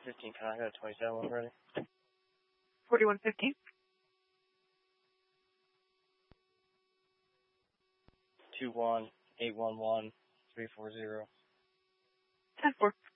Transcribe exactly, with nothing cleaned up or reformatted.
fifteen, can I got a twenty-seven one ready? forty-one fifteen. two one eight one one three four zero. ten four.